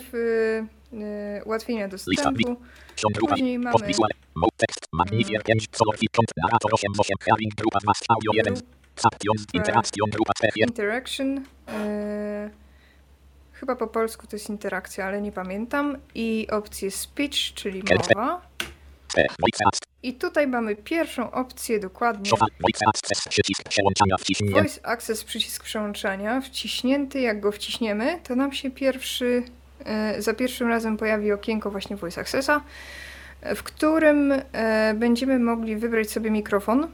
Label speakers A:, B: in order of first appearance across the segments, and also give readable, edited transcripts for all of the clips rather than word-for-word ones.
A: ułatwienia dostępu. Później mamy interaction. Chyba po polsku to jest interakcja, ale nie pamiętam. I opcję speech, czyli mowa. I tutaj mamy pierwszą opcję dokładnie. Voice Access, przycisk przełączania. Wciśnięty, jak go wciśniemy, to nam się za pierwszym razem pojawi okienko właśnie Voice Accessa, w którym będziemy mogli wybrać sobie mikrofon.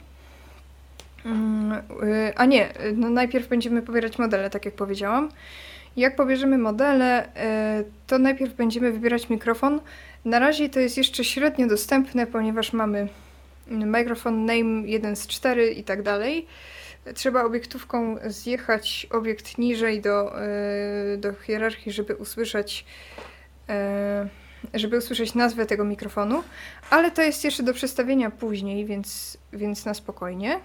A: A nie, no najpierw będziemy pobierać modele, tak jak powiedziałam. Jak pobierzemy modele, to najpierw będziemy wybierać mikrofon. Na razie to jest jeszcze średnio dostępne, ponieważ mamy mikrofon name 1 z 4 i tak dalej. Trzeba obiektówką zjechać obiekt niżej do hierarchii, żeby usłyszeć nazwę tego mikrofonu, ale to jest jeszcze do przestawienia później, więc na spokojnie.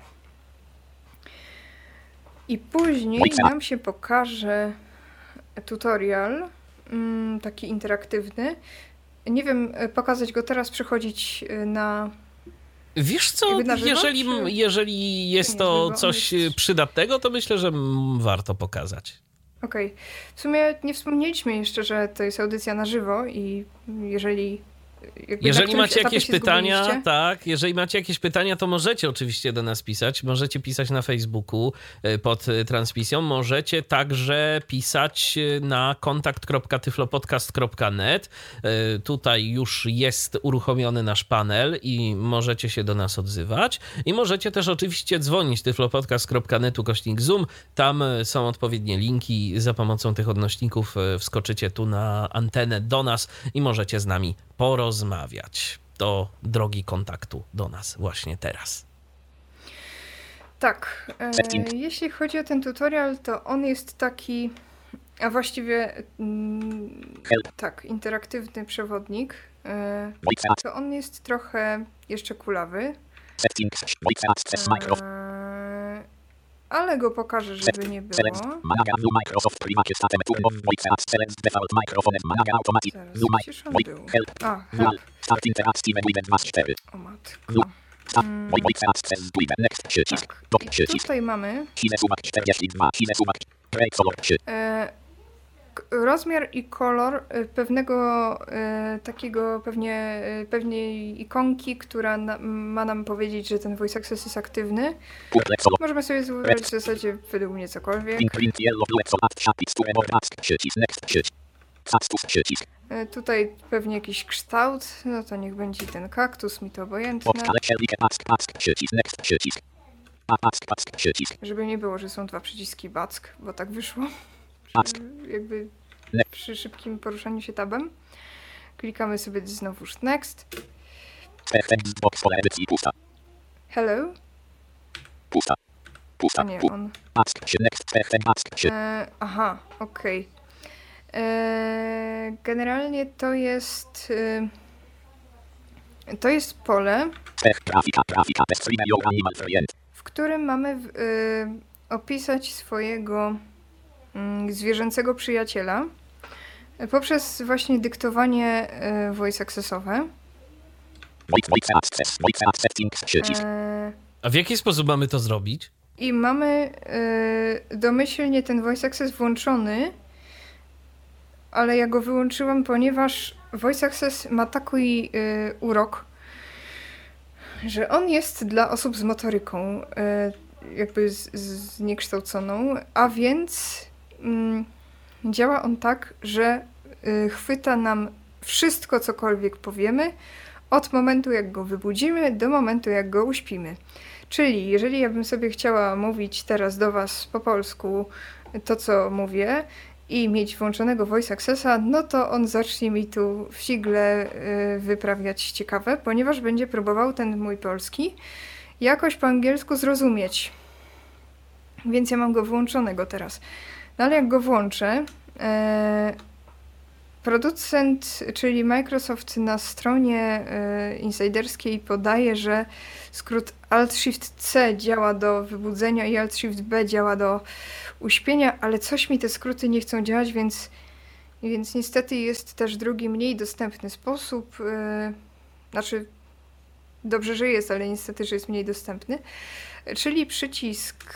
A: I później nam się pokaże tutorial, taki interaktywny. Nie wiem, pokazać go teraz, przechodzić na...
B: Wiesz co, jeżeli jest to coś przydatnego, to myślę, że warto pokazać.
A: Okej. W sumie nie wspomnieliśmy jeszcze, że to jest audycja na żywo i jeżeli
B: macie jakieś pytania, jeżeli macie jakieś pytania, to możecie oczywiście do nas pisać. Możecie pisać na Facebooku pod transmisją. Możecie także pisać na kontakt.tyflopodcast.net. Tutaj już jest uruchomiony nasz panel i możecie się do nas odzywać. I możecie też oczywiście dzwonić tyflopodcast.net/Zoom. Tam są odpowiednie linki. Za pomocą tych odnośników wskoczycie tu na antenę do nas i możecie z nami porozmawiać. Do drogi kontaktu do nas właśnie teraz.
A: Tak. Jeśli chodzi o ten tutorial, to on jest taki, a właściwie tak, interaktywny przewodnik. To on jest trochę jeszcze kulawy. Ale go pokażę, żeby nie było. Zaraz, gdzież on był? A, help. O matko. Tak. I tutaj mamy rozmiar i kolor pewnego takiego pewnej ikonki, która ma nam powiedzieć, że ten Voice Access jest aktywny. Możemy sobie wybrać w zasadzie według mnie cokolwiek. Tutaj pewnie jakiś kształt, no to niech będzie ten kaktus, mi to obojętne. Żeby nie było, że są dwa przyciski back, bo tak wyszło. Jakby przy szybkim poruszaniu się tabem. Klikamy sobie znowuż next. Hello? A nie, on... aha, okej. Generalnie to jest pole, w którym mamy opisać swojego zwierzęcego przyjaciela poprzez właśnie dyktowanie voice accessowe.
B: A w jaki sposób mamy to zrobić?
A: I mamy domyślnie ten voice access włączony, ale ja go wyłączyłam, ponieważ voice access ma taki urok, że on jest dla osób z motoryką jakby zniekształconą, a więc działa on tak, że chwyta nam wszystko, cokolwiek powiemy, od momentu jak go wybudzimy do momentu jak go uśpimy. Czyli jeżeli ja bym sobie chciała mówić teraz do was po polsku to, co mówię i mieć włączonego Voice Accessa, no to on zacznie mi tu figle wyprawiać ciekawe, ponieważ będzie próbował ten mój polski jakoś po angielsku zrozumieć. Więc ja mam go włączonego teraz. No ale jak go włączę, producent, czyli Microsoft na stronie insiderskiej podaje, że skrót Alt-Shift-C działa do wybudzenia i Alt-Shift-B działa do uśpienia, ale coś mi te skróty nie chcą działać, więc Więc niestety jest też drugi, mniej dostępny sposób. Znaczy, dobrze, że jest, ale niestety, że jest mniej dostępny. Czyli przycisk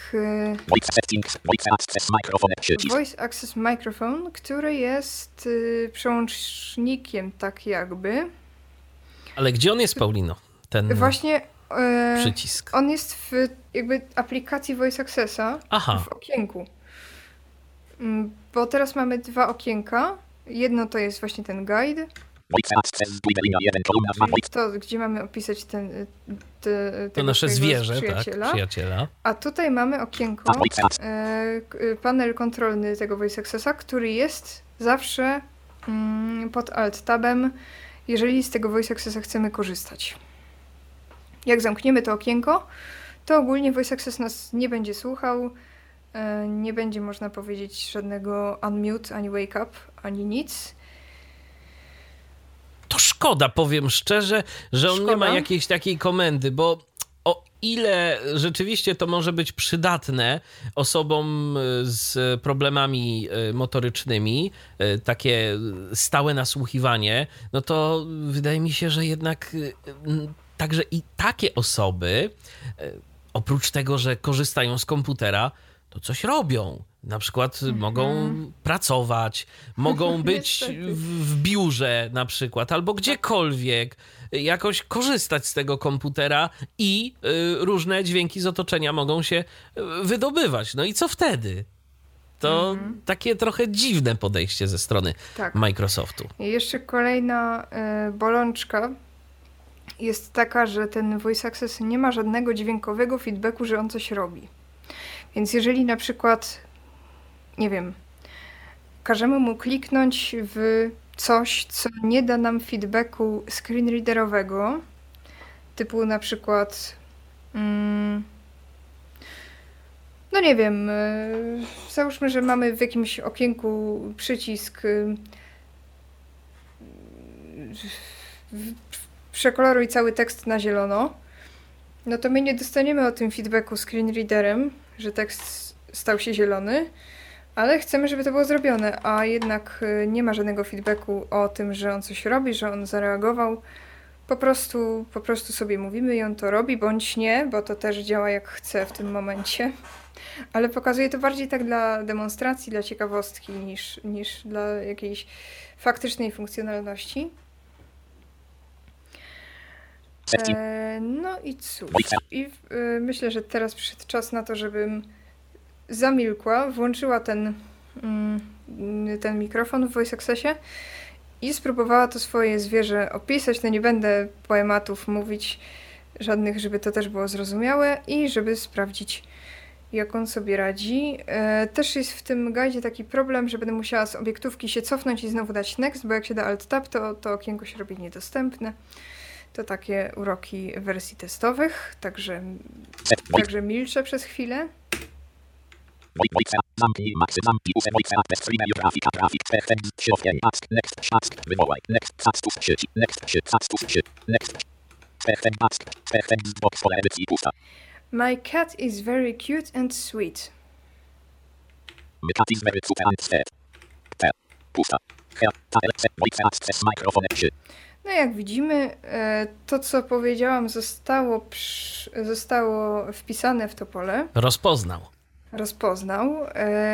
A: Voice Access Microphone, który jest przełącznikiem tak jakby.
B: Ale gdzie on jest, Paulino? Ten
A: Właśnie
B: przycisk.
A: on jest w jakby aplikacji Voice Accessa w okienku. Bo teraz mamy 2 okienka. Jedno to jest właśnie ten guide. To, gdzie mamy opisać
B: to nasze zwierzę, przyjaciela.
A: A tutaj mamy okienko, panel kontrolny tego Voice Accessa, który jest zawsze pod Alt-Tabem, jeżeli z tego Voice Accessa chcemy korzystać. Jak zamkniemy to okienko, to ogólnie Voice Access nas nie będzie słuchał, nie będzie, można powiedzieć, żadnego unmute, ani wake up, ani nic.
B: To szkoda, powiem szczerze, że on nie ma jakiejś takiej komendy, bo o ile rzeczywiście to może być przydatne osobom z problemami motorycznymi, takie stałe nasłuchiwanie, no to wydaje mi się, że jednak także i takie osoby, oprócz tego, że korzystają z komputera, to coś robią. Na przykład mogą pracować, mogą być w biurze na przykład, albo gdziekolwiek, jakoś korzystać z tego komputera i różne dźwięki z otoczenia mogą się wydobywać. No i co wtedy? To takie trochę dziwne podejście ze strony Microsoftu.
A: I jeszcze kolejna bolączka jest taka, że ten Voice Access nie ma żadnego dźwiękowego feedbacku, że on coś robi. Więc jeżeli na przykład, nie wiem, każemy mu kliknąć w coś, co nie da nam feedbacku screenreaderowego, typu na przykład, no nie wiem, załóżmy, że mamy w jakimś okienku przycisk przekoloruj cały tekst na zielono, no to my nie dostaniemy o tym feedbacku screenreaderem, że tekst stał się zielony, ale chcemy, żeby to było zrobione, a jednak nie ma żadnego feedbacku o tym, że on coś robi, że on zareagował. Po prostu sobie mówimy i on to robi, bądź nie, bo to też działa jak chce w tym momencie. Ale pokazuję to bardziej tak dla demonstracji, dla ciekawostki, niż dla jakiejś faktycznej funkcjonalności. No i cóż, myślę, że teraz przyszedł czas na to, żebym zamilkła, włączyła ten mikrofon w Voice Accessie i spróbowała to swoje zwierzę opisać. No nie będę poematów mówić żadnych, żeby to też było zrozumiałe i żeby sprawdzić, jak on sobie radzi. Też jest w tym guidzie taki problem, że będę musiała z obiektówki się cofnąć i znowu dać next, bo jak się da Alt-Tab, to okienko się robi niedostępne. To takie uroki wersji testowych, także milczę przez chwilę. My cat is very cute and sweet.
C: My cat is very cute and sweet. Pusta.
A: No jak widzimy, to co powiedziałam zostało wpisane w to pole. Rozpoznał.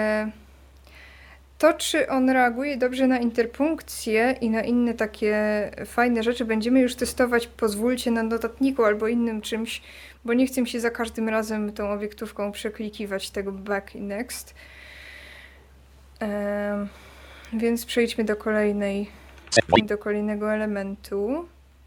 A: To, czy on reaguje dobrze na interpunkcję i na inne takie fajne rzeczy, będziemy już testować, pozwólcie, na notatniku albo innym czymś, bo nie chcę się za każdym razem tą obiektówką przeklikiwać tego back i next. Więc przejdźmy do kolejnego elementu.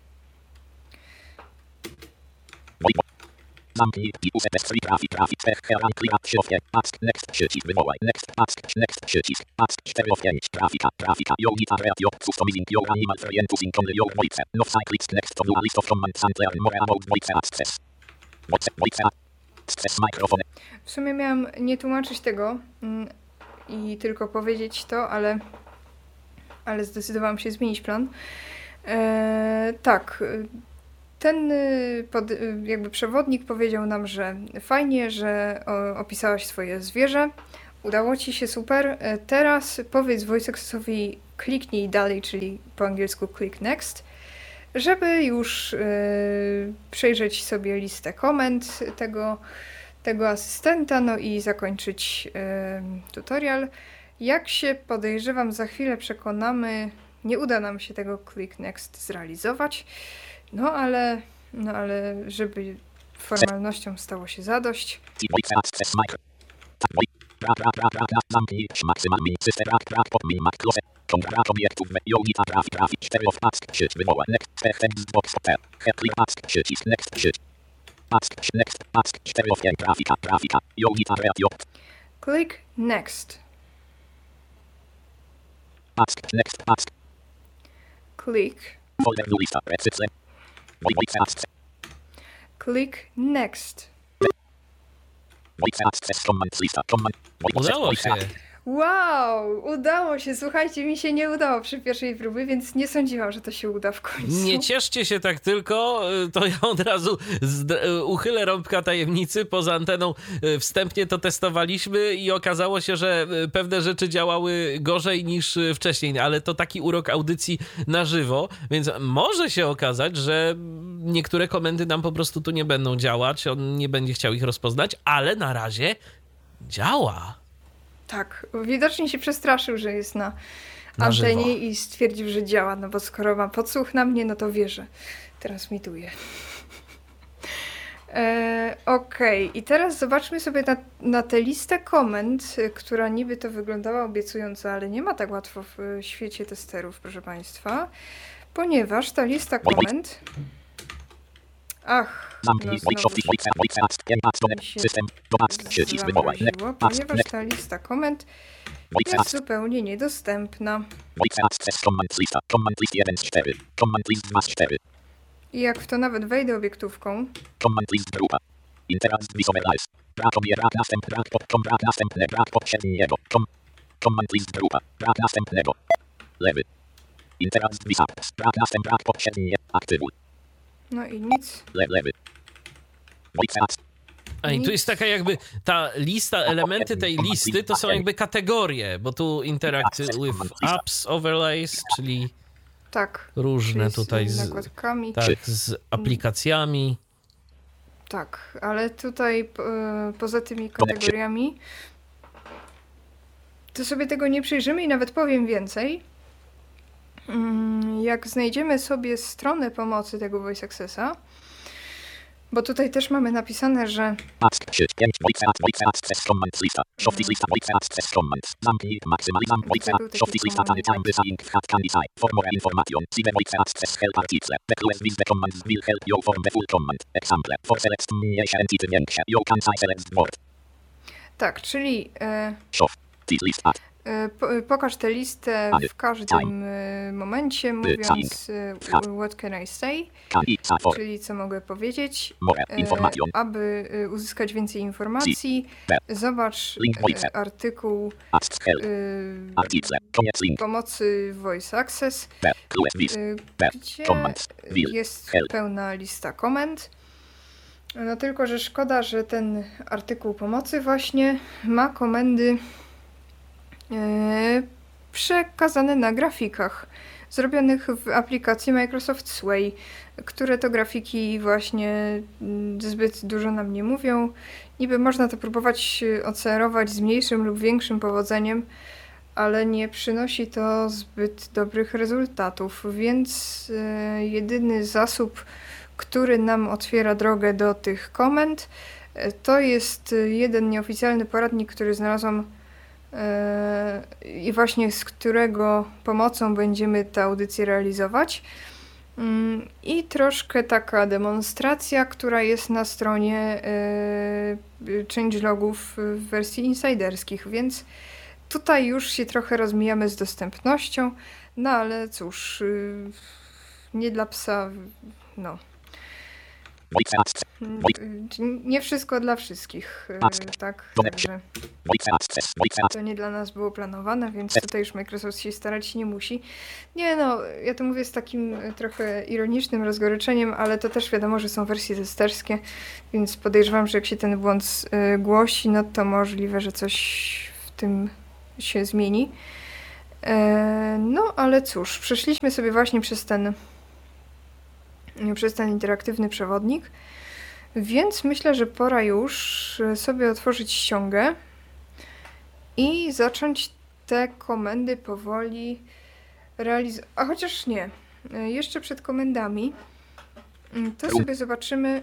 C: Zamknij i UZS trafik klimat środkiem, ask, next, przycisk, wywołaj, next, ask, next, przycisk, ask, 4 of 5, trafika, your guitar, your customizing, your animal friend, using only your voice, no cyclics, next, to do a list of commands and learn more about voice access. Voice access microphone.
A: W sumie miałam nie tłumaczyć tego i tylko powiedzieć to, ale zdecydowałam się zmienić plan. Tak, ten jakby przewodnik powiedział nam, że fajnie, że opisałaś swoje zwierzę, udało ci się, super. Teraz powiedz Voice Accessowi kliknij dalej, czyli po angielsku click next, żeby już przejrzeć sobie listę komend tego asystenta, no i zakończyć tutorial. Jak się, podejrzewam, za chwilę przekonamy, nie uda nam się tego click next zrealizować, no ale żeby formalnościom stało się zadość.
C: Zamknij maksymal min system rak pop min mak close. Kontrakt obiektów unita trafi 4 of ask sieć wywoła next text box per click ask przycisk next sieć ask 4 of trafika unita react
A: Click next.
C: ask
A: Click.
C: folder lista recycle voice ask
A: Click next.
C: voice access command lista command
B: Udało się.
A: Wow, udało się. Słuchajcie, mi się nie udało przy pierwszej próbie, więc nie sądziłam, że to się uda w końcu.
B: Nie cieszcie się tak tylko, to ja od razu uchylę rąbka tajemnicy. Poza anteną wstępnie to testowaliśmy i okazało się, że pewne rzeczy działały gorzej niż wcześniej, ale to taki urok audycji na żywo, więc może się okazać, że niektóre komendy nam po prostu tu nie będą działać, on nie będzie chciał ich rozpoznać, ale na razie działa.
A: Tak, widocznie się przestraszył, że jest na
B: żywo.
A: antenie i stwierdził, że działa, no bo skoro ma podsłuch na mnie, no to wie, że transmituje. Okej, i teraz zobaczmy sobie na tę listę komend, która niby to wyglądała obiecująco, ale nie ma tak łatwo w świecie testerów, proszę Państwa, ponieważ ta lista komend...
C: zamknij voice ask system ask przycisk wywoła
A: ponieważ ta lista komend jest zupełnie niedostępna.
C: voice access command list 1 z 4 command list 2 z 4
A: I jak w to nawet wejdę obiektówką,
C: command list grupa interaz visualize brak następne brak poprzedniego command list grupa brak następnego lewy interaz brak poprzednie aktywuj
A: no i nic.
C: lewy voice access
B: A i tu jest taka jakby ta lista, elementy tej listy to są jakby kategorie, bo tu interact with apps, overlays, czyli
A: Tak.
B: różne
A: czyli
B: tutaj
A: z nakładkami.
B: tak, z aplikacjami.
A: Tak, ale tutaj poza tymi kategoriami to sobie tego nie przyjrzymy i nawet powiem więcej. Jak znajdziemy sobie stronę pomocy tego Voice Accessa, bo tutaj też mamy napisane, że
C: ask 5 voice access command lista softies lista voice access command zamknij maksymalizam softies lista tany time design hat can design for more information see the voice access help article the clues with the commands will help you form the full command example for select mniejsze entity większe you can select word
A: tak, czyli
C: softies list
A: pokaż tę listę w każdym momencie, mówiąc what can I say, czyli co mogę powiedzieć, aby uzyskać więcej informacji. Zobacz artykuł pomocy Voice Access, gdzie jest pełna lista komend. No tylko, że szkoda, że ten artykuł pomocy właśnie ma komendy przekazane na grafikach zrobionych w aplikacji Microsoft Sway, które to grafiki właśnie zbyt dużo nam nie mówią. Niby można to próbować ocerować z mniejszym lub większym powodzeniem, ale nie przynosi to zbyt dobrych rezultatów, więc jedyny zasób, który nam otwiera drogę do tych komend, to jest jeden nieoficjalny poradnik, który znalazłam i właśnie z którego pomocą będziemy tę audycję realizować. I troszkę taka demonstracja, która jest na stronie changelogów w wersji insiderskich, więc tutaj już się trochę rozmijamy z dostępnością, no ale cóż, nie dla psa, no. Nie wszystko dla wszystkich, tak, także to nie dla nas było planowane, więc tutaj już Microsoft się starać nie musi. Nie no, ja to mówię z takim trochę ironicznym rozgoryczeniem, ale to też wiadomo, że są wersje testerskie, więc podejrzewam, że jak się ten błąd głosi, no to możliwe, że coś w tym się zmieni. No, ale cóż, przeszliśmy sobie właśnie przez ten interaktywny przewodnik, więc myślę, że pora już sobie otworzyć ściągę i zacząć te komendy powoli realizować. A chociaż nie, jeszcze przed komendami to sobie zobaczymy,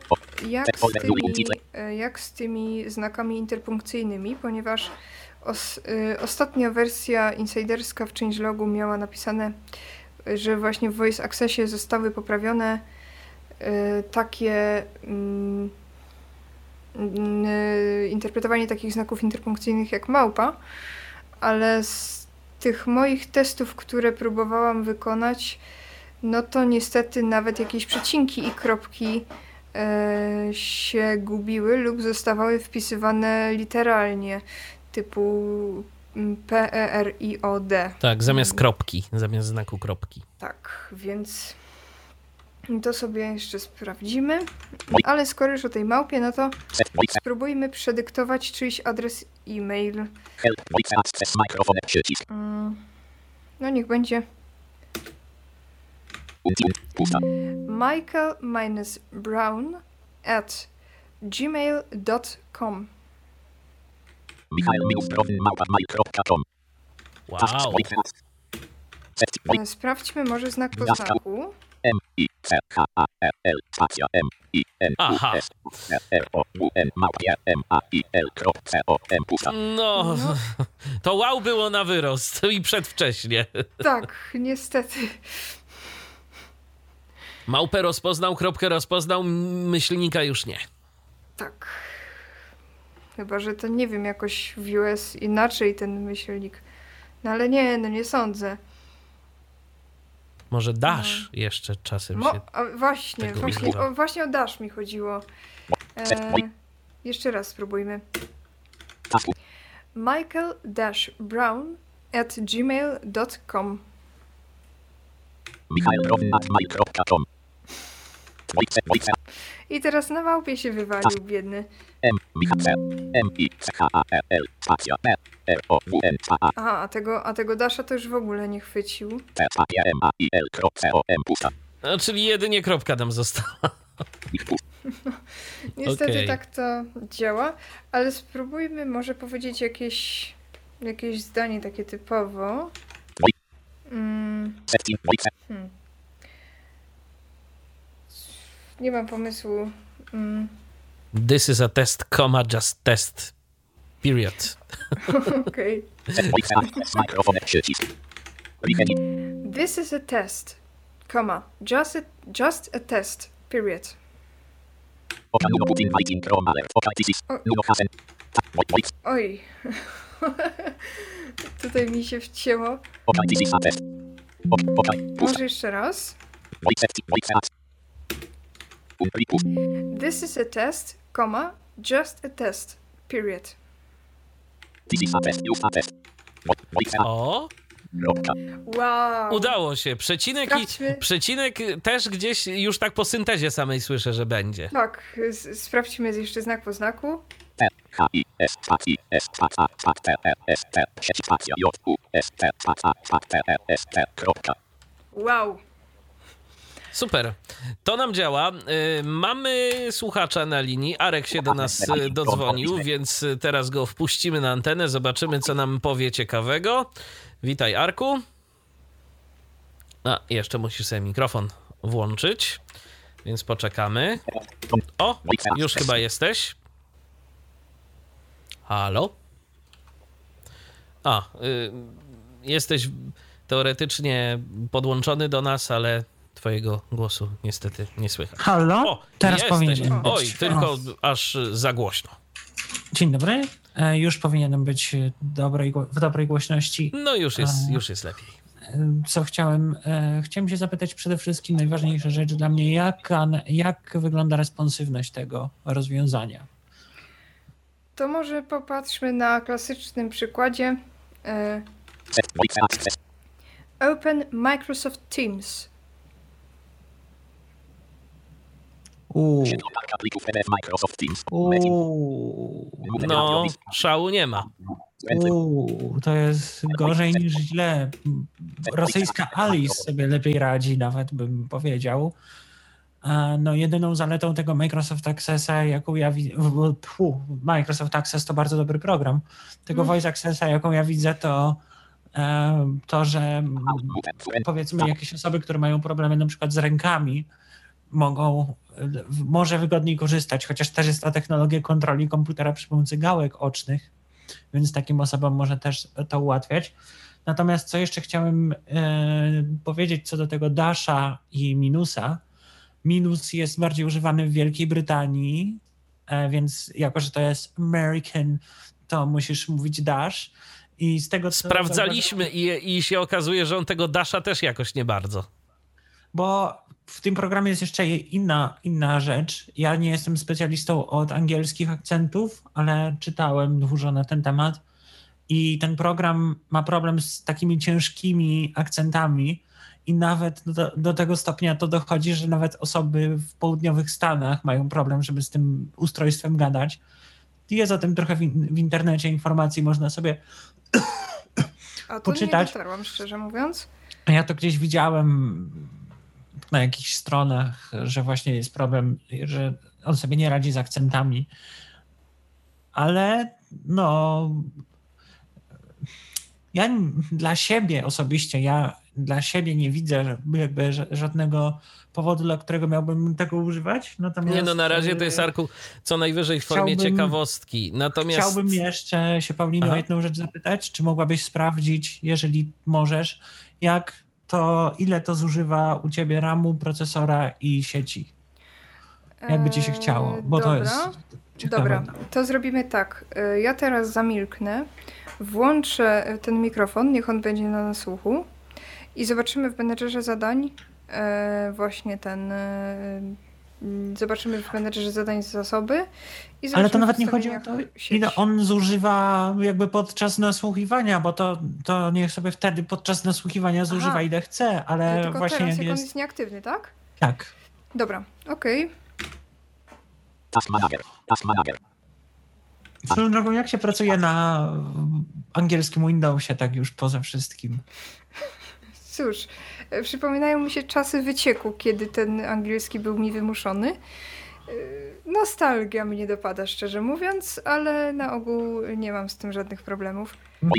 A: jak z tymi znakami interpunkcyjnymi, ponieważ ostatnia wersja insiderska w changelogu miała napisane, że właśnie w Voice Accessie zostały poprawione takie interpretowanie takich znaków interpunkcyjnych jak małpa, ale z tych moich testów, które próbowałam wykonać, no to niestety nawet jakieś przecinki i kropki się gubiły lub zostawały wpisywane literalnie, typu P, E, R, I, O, D.
B: Tak, zamiast kropki, zamiast znaku kropki.
A: Tak, więc to sobie jeszcze sprawdzimy. Ale skoro już o tej małpie, no to spróbujmy przedyktować czyjś adres e-mail. No niech będzie michael-brown@gmail.com.
B: Wow.
A: Sprawdźmy może znak po znaku.
B: Aha. No, to wow było na wyrost i przedwcześnie.
A: Tak, niestety.
B: Małpę rozpoznał, kropkę rozpoznał, myślnika już nie.
A: Tak. Chyba, że to nie wiem, jakoś w US inaczej ten myślnik. No ale nie sądzę.
B: Może Dash jeszcze czasem się... tego używa.
A: Właśnie o Dash mi chodziło. Jeszcze raz spróbujmy. michael-brown@gmail.com. I teraz na małpie się wywalił, biedny. Aha, a tego Dasha to już w ogóle nie chwycił.
B: No, czyli jedynie kropka nam została.
A: Niestety
B: Okay.
A: Tak to działa, ale spróbujmy może powiedzieć jakieś zdanie takie typowo. Nie mam pomysłu.
B: This is a test, comma, just test. Period.
A: Okej. This is a test, comma, just a test, period. Oj. Tutaj mi się wcięło. Może jeszcze raz. This is a test, comma, just a test, period.
B: O,
A: Wow.
B: udało się. Przecinek też gdzieś już tak po syntezie samej słyszę, że będzie.
A: Tak, sprawdźmy jeszcze znak po znaku. Wow.
B: Super. To nam działa. Mamy słuchacza na linii. Arek się do nas dodzwonił, więc teraz go wpuścimy na antenę. Zobaczymy, co nam powie ciekawego. Witaj, Arku. A, jeszcze musisz sobie mikrofon włączyć, więc poczekamy. O, już chyba jesteś. Halo? A, jesteś teoretycznie podłączony do nas, ale twojego głosu niestety nie słychać.
D: Halo?
B: O,
D: teraz
B: jesteś.
D: powinienem być.
B: Oj, tylko aż za głośno.
D: Dzień dobry. Już powinienem być w dobrej głośności.
B: No już jest lepiej.
D: Co chciałem się zapytać przede wszystkim, najważniejsza rzecz dla mnie, jak wygląda responsywność tego rozwiązania?
A: To może popatrzmy na klasycznym przykładzie. Open Microsoft Teams.
B: No, szału nie ma.
D: To jest gorzej niż źle. Rosyjska Alice sobie lepiej radzi, nawet bym powiedział. No jedyną zaletą tego Microsoft Accessa, jaką ja widzę, Microsoft Access to bardzo dobry program, tego Voice Accessa, jaką ja widzę, to, że powiedzmy jakieś osoby, które mają problemy na przykład z rękami, może wygodniej korzystać, chociaż też jest ta technologia kontroli komputera przy pomocy gałek ocznych, więc takim osobom może też to ułatwiać. Natomiast co jeszcze chciałem powiedzieć co do tego Dasha i Minusa. Minus jest bardziej używany w Wielkiej Brytanii, więc jako, że to jest American, to musisz mówić Dash. I z tego,
B: sprawdzaliśmy i się okazuje, że on tego Dasha też jakoś nie bardzo.
D: Bo w tym programie jest jeszcze inna rzecz. Ja nie jestem specjalistą od angielskich akcentów, ale czytałem dużo na ten temat i ten program ma problem z takimi ciężkimi akcentami i nawet do tego stopnia to dochodzi, że nawet osoby w południowych Stanach mają problem, żeby z tym ustrojstwem gadać. Jest o tym trochę w internecie informacji, można sobie poczytać.
A: Nie dotarłam, szczerze mówiąc.
D: Ja to gdzieś widziałem na jakichś stronach, że właśnie jest problem, że on sobie nie radzi z akcentami. Ale ja dla siebie osobiście, nie widzę jakby żadnego powodu, dla którego miałbym tego używać. Natomiast
B: na razie to jest, Arku, co najwyżej w formie ciekawostki. Natomiast
D: chciałbym jeszcze się Pauliny o jedną rzecz zapytać. Czy mogłabyś sprawdzić, jeżeli możesz, ile to zużywa u ciebie RAM-u, procesora i sieci? Jakby ci się chciało, bo
A: dobra.
D: To jest ciekawe.
A: Dobra, to zrobimy tak. Ja teraz zamilknę, włączę ten mikrofon, niech on będzie na nasłuchu i zobaczymy w menedżerze zadań właśnie zobaczymy w menedżerze zadań zasoby.
D: Ale to nawet nie chodzi o to, ile on zużywa jakby podczas nasłuchiwania, bo to niech sobie wtedy podczas nasłuchiwania zużywa ile chce, ale
A: tylko
D: właśnie
A: teraz, jak on jest nieaktywny, tak?
D: Tak.
A: Dobra, okej.
C: Task manager.
D: Swoją drogą, jak się pracuje na angielskim Windowsie, tak już poza wszystkim?
A: Cóż, przypominają mi się czasy wycieku, kiedy ten angielski był mi wymuszony. Nostalgia mnie dopada, szczerze mówiąc, ale na ogół nie mam z tym żadnych problemów.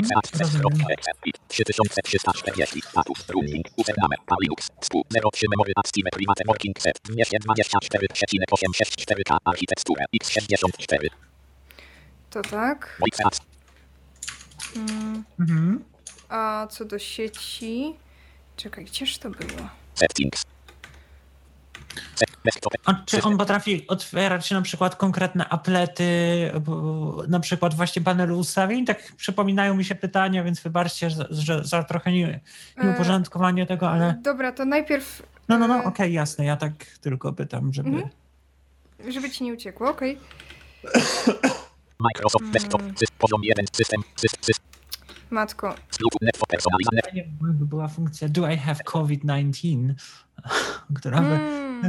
A: To tak. A co do sieci... Czekaj, gdzież to było?
D: A czy on potrafi otwierać na przykład konkretne aplety, na przykład właśnie panelu ustawień? Tak przypominają mi się pytania, więc wybaczcie, że za trochę nieuporządkowanie tego, ale...
A: Dobra, to najpierw...
D: Okej, jasne, ja tak tylko pytam, żeby...
A: Żeby ci nie uciekło, okej.
C: Microsoft Desktop, poziom 1, system.
A: Matko.
D: Jakby była funkcja Do I have COVID-19, która by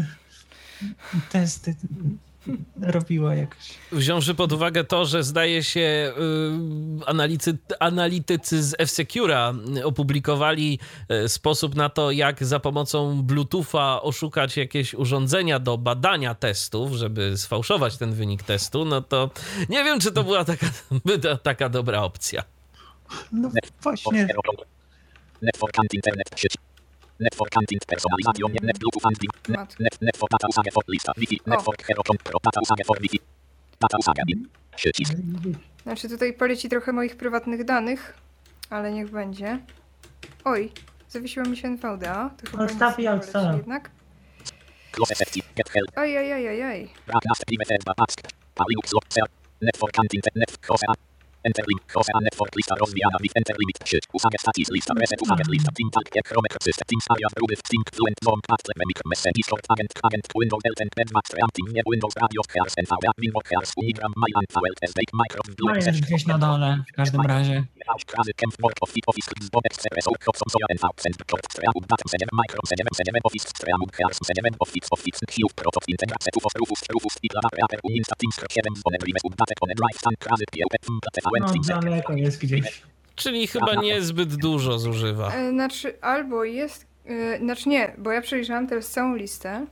D: testy robiła jakoś.
B: Wziąwszy pod uwagę to, że zdaje się analitycy z F-Secura opublikowali sposób na to, jak za pomocą Bluetootha oszukać jakieś urządzenia do badania testów, żeby sfałszować ten wynik testu, no to nie wiem, czy to była taka dobra opcja.
D: No właśnie.
C: Network and internet sieć. Network and personalizacja. Net Bluetooth and network data usage for lista. Wi-Fi. Network hero pro data usage for Wi-Fi. Data usage sieci.
A: Znaczy tutaj poleci trochę moich prywatnych danych, ale niech będzie. Oj, zawiesiła mi się NVDA. To chyba nie poleci jednak.
C: Close effective. Get help.
A: Ajajajajaj.
C: Brak nas private ask. Linux lock. Network and internet. Enter link, network lista rozwijana with enter limit, sieć, usage status lista, reset usage lista, team talk, chrome system, teams area, ruby, sync, fluent, form, pattern, micro, message, short, agent, windows, L10, bedmax, team, nie windows, radio, chaos, NVDA, windows, chaos, unigram, myland, VLT, stake, micro,
D: No jest gdzieś na dole, w każdym razie. No, daleko jest gdzieś.
B: Czyli chyba niezbyt dużo zużywa.
A: Znaczy, albo jest... Znaczy nie, bo ja przejrzałam teraz całą listę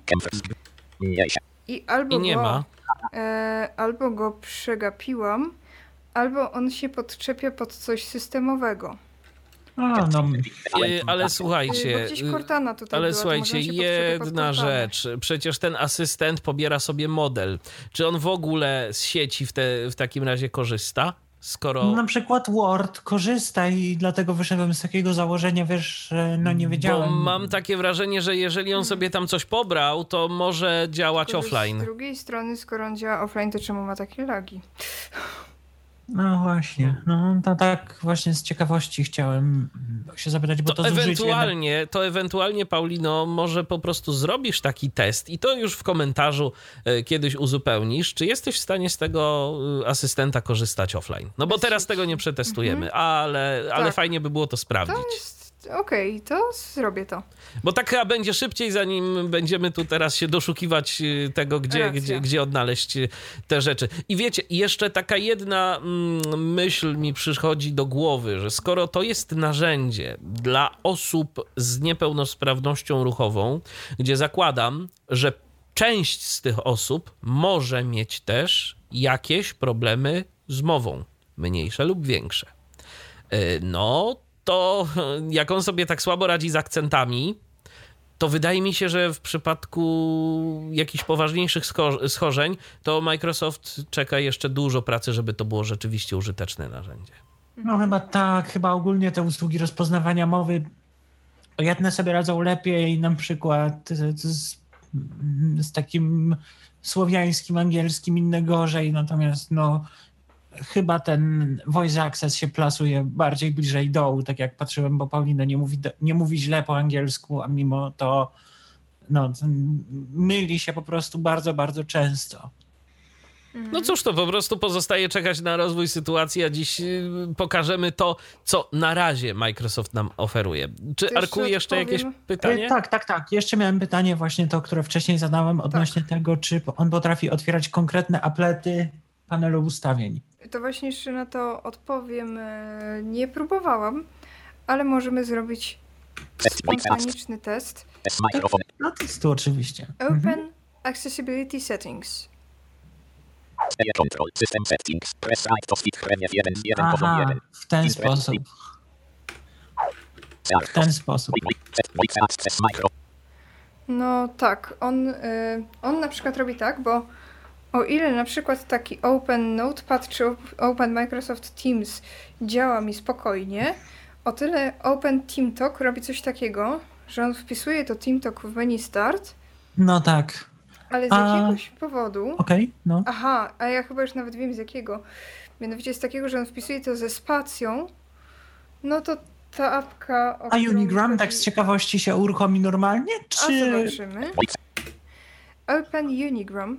A: i albo
B: I nie
A: go,
B: ma.
A: albo go przegapiłam, albo on się podczepia pod coś systemowego.
D: A, no,
B: Ale
A: Bo
B: słuchajcie,
A: gdzieś Cortana tutaj
B: ale
A: była, to
B: słuchajcie,
A: może on się podczepia pod
B: jedna
A: Cortanę.
B: rzecz. Przecież ten asystent pobiera sobie model. Czy on w ogóle z sieci w takim razie korzysta? Skoro...
D: na przykład Word korzysta i dlatego wyszedłem z takiego założenia, wiesz, że no nie wiedziałem.
B: Bo mam takie wrażenie, że jeżeli on sobie tam coś pobrał, to może działać
A: Tylko, że
B: offline.
A: Z drugiej strony, skoro on działa offline, to czemu ma takie lagi?
D: No właśnie, no to tak właśnie z ciekawości chciałem się zapytać, bo to zużycie...
B: To ewentualnie, Paulino, może po prostu zrobisz taki test i to już w komentarzu kiedyś uzupełnisz, czy jesteś w stanie z tego asystenta korzystać offline. No bo
A: Bez
B: teraz
A: sieci.
B: tego nie przetestujemy, ale
A: Tak.
B: fajnie by było to sprawdzić.
A: To jest... Okej, to zrobię to.
B: Bo tak chyba będzie szybciej, zanim będziemy tu teraz się doszukiwać tego, gdzie odnaleźć te rzeczy. I wiecie, jeszcze taka jedna myśl mi przychodzi do głowy, że skoro to jest narzędzie dla osób z niepełnosprawnością ruchową, gdzie zakładam, że część z tych osób może mieć też jakieś problemy z mową, mniejsze lub większe. No to jak on sobie tak słabo radzi z akcentami, to wydaje mi się, że w przypadku jakichś poważniejszych schorzeń, to Microsoft czeka jeszcze dużo pracy, żeby to było rzeczywiście użyteczne narzędzie.
D: No chyba tak, chyba ogólnie te usługi rozpoznawania mowy jedne sobie radzą lepiej, na przykład z takim słowiańskim, angielskim, inne gorzej, natomiast no chyba ten voice access się plasuje bardziej bliżej dołu, tak jak patrzyłem, bo Paulina nie mówi źle po angielsku, a mimo to no, myli się po prostu bardzo, bardzo często.
B: No cóż, to po prostu pozostaje czekać na rozwój sytuacji, a dziś pokażemy to, co na razie Microsoft nam oferuje. Czy Arku, jeszcze jakieś pytanie?
D: Tak. Jeszcze miałem pytanie właśnie to, które wcześniej zadałem odnośnie tego, czy on potrafi otwierać konkretne aplety panelu ustawień.
A: To właśnie jeszcze na to odpowiem. Nie próbowałam, ale możemy zrobić spontaniczny test.
D: No testu oczywiście.
A: Open Accessibility Settings.
C: Control System Settings. Press right to speak previous 1 z 1 poziom 1.
D: W ten sposób. W ten sposób.
A: No tak, on na przykład robi tak, bo o ile na przykład taki Open Notepad czy Open Microsoft Teams działa mi spokojnie, o tyle Open TeamTalk robi coś takiego, że on wpisuje to TeamTalk w menu Start,
D: No tak.
A: ale z jakiegoś powodu...
D: Okej, no.
A: Aha, a ja chyba już nawet wiem z jakiego. Mianowicie z takiego, że on wpisuje to ze spacją, no to ta apka...
D: A Unigram tak z ciekawości się uruchomi normalnie, czy...
A: A zobaczymy. Open Unigram.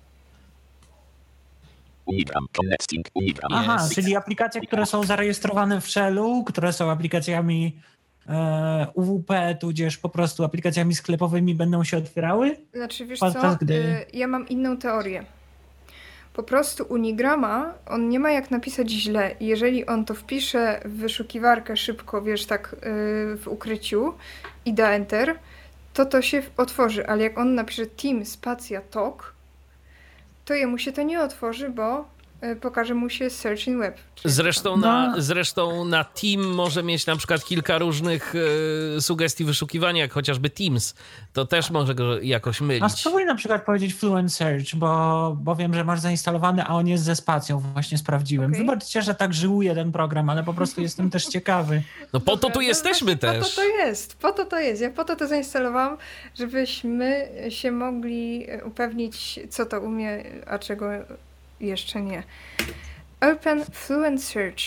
D: Aha,
B: Jest.
D: czyli aplikacje, które są zarejestrowane w Shellu, które są aplikacjami UWP, tudzież po prostu aplikacjami sklepowymi będą się otwierały?
A: Znaczy, wiesz
D: Podczas
A: co,
D: gdy-
A: ja mam inną teorię. Po prostu Unigrama, on nie ma jak napisać źle. Jeżeli on to wpisze w wyszukiwarkę szybko, wiesz, tak w ukryciu i da Enter, to się otworzy. Ale jak on napisze Team spacja Talk, to jemu się to nie otworzy, bo pokaże mu się Search in Web.
B: Zresztą na Team może mieć na przykład kilka różnych sugestii wyszukiwania, jak chociażby Teams. To też może go jakoś
D: A
B: mylić.
D: spróbuj na przykład powiedzieć Fluent Search, bo wiem, że masz zainstalowany, a on jest ze spacją, właśnie sprawdziłem.
A: Okej.
D: Wybaczcie, że tak żyłuje ten program, ale po prostu jestem też ciekawy.
B: No po to tu
A: Dobra,
B: jesteśmy
A: właśnie
B: też.
A: Po to to jest. Ja po to zainstalowałam, żebyśmy się mogli upewnić, co to umie, a czego jeszcze nie. Open Fluent Search.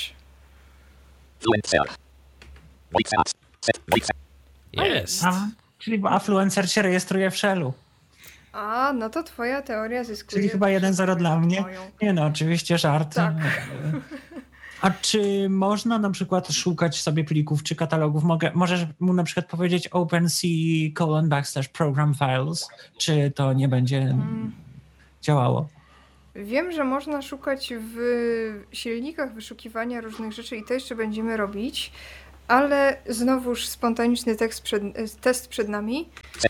B: Jest.
D: Czyli Fluent Search się rejestruje w Shellu.
A: A, no to twoja teoria zyskuje.
D: Czyli chyba 1-0 dla mnie.
A: moją.
D: Nie no, oczywiście żart.
A: Tak.
D: A czy można na przykład szukać sobie plików czy katalogów? Możesz mu na przykład powiedzieć OpenC:/program files, czy to nie będzie działało?
A: Wiem, że można szukać w silnikach wyszukiwania różnych rzeczy i to jeszcze będziemy robić, ale znowuż spontaniczny test przed nami.